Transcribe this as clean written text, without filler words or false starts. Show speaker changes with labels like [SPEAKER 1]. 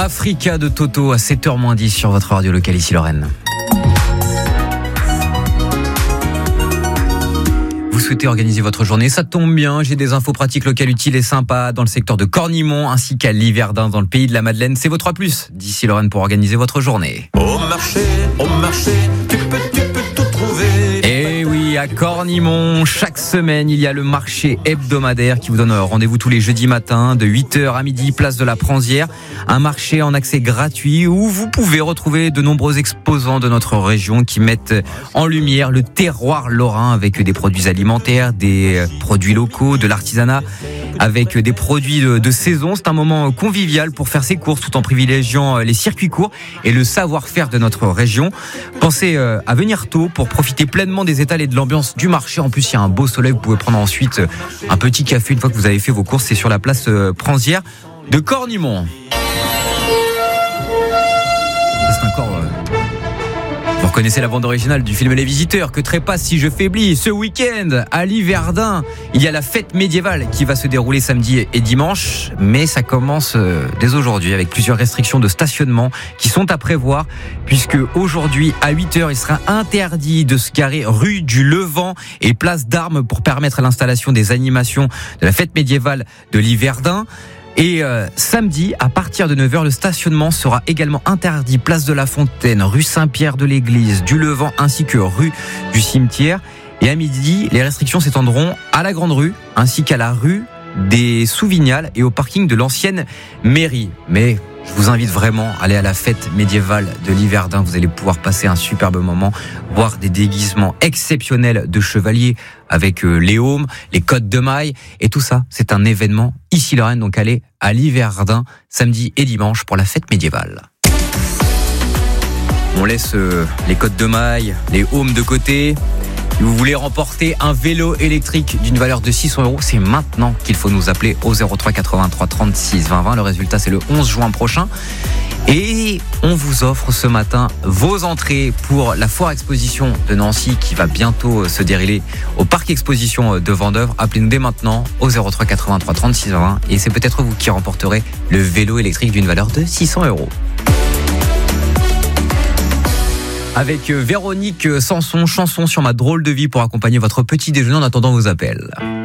[SPEAKER 1] Africa de Toto à 7h-10 sur votre radio locale ici Lorraine. Vous souhaitez organiser votre journée, ça tombe bien, j'ai des infos pratiques locales utiles et sympas dans le secteur de Cornimont ainsi qu'à Liverdun dans le pays de la Madeleine. C'est votre A+, d'ici Lorraine pour organiser votre journée.
[SPEAKER 2] Au marché, tu peux tout trouver.
[SPEAKER 1] Et oui, à Cornimont, chaque semaine, il y a le marché hebdomadaire qui vous donne rendez-vous tous les jeudis matins de 8h à midi, place de la Pranzière. Un marché en accès gratuit où vous pouvez retrouver de nombreux exposants de notre région qui mettent en lumière le terroir lorrain avec des produits alimentaires, des produits locaux, de l'artisanat, avec des produits de saison. C'est un moment convivial pour faire ses courses tout en privilégiant les circuits courts et le savoir-faire de notre région. Pensez à venir tôt pour profiter pleinement des étals et de l'ambiance du marché. En plus, il y a un beau soleil. Vous pouvez prendre ensuite un petit café une fois que vous avez fait vos courses. C'est sur la place Pranzière de Cornimont. C'est encore... Vous reconnaissez la bande originale du film Les Visiteurs, que trépasse si je faiblis. Ce week-end, à Liverdun, il y a la fête médiévale qui va se dérouler samedi et dimanche, mais ça commence dès aujourd'hui avec plusieurs restrictions de stationnement qui sont à prévoir, puisque aujourd'hui à 8h, il sera interdit de se garer rue du Levant et place d'Armes pour permettre l'installation des animations de la fête médiévale de Liverdun. Et samedi, à partir de 9h, le stationnement sera également interdit place de la Fontaine, rue Saint-Pierre de l'Église, du Levant ainsi que rue du Cimetière. Et à midi, les restrictions s'étendront à la Grande Rue ainsi qu'à la rue des Souvignales et au parking de l'ancienne mairie. Mais je vous invite vraiment à aller à la fête médiévale de Liverdun. Vous allez pouvoir passer un superbe moment, voir des déguisements exceptionnels de chevaliers avec les aumes, les côtes de mailles et tout ça. C'est un événement ici Lorraine, donc allez à Liverdun samedi et dimanche pour la fête médiévale. On laisse les côtes de mailles, les aumes de côté. Si vous voulez remporter un vélo électrique d'une valeur de 600 €, c'est maintenant qu'il faut nous appeler au 03 83 36 20 20. Le résultat, c'est le 11 juin prochain. Et on vous offre ce matin vos entrées pour la foire exposition de Nancy qui va bientôt se dérouler au parc exposition de Vendeuvre. Appelez-nous dès maintenant au 03 83 36 20 20 et c'est peut-être vous qui remporterez le vélo électrique d'une valeur de 600 €. Avec Véronique Sanson, chanson sur ma drôle de vie pour accompagner votre petit déjeuner en attendant vos appels.